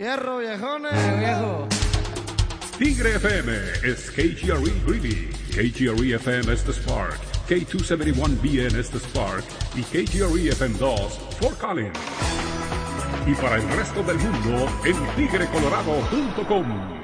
Fierro, viejones. Viejo. Tigre FM is KGRE Greeley, KGRE FM is the Spark, K271BN is the Spark y KGRE FM2 Fort Collins. Y para el resto del mundo en tigrecolorado.com.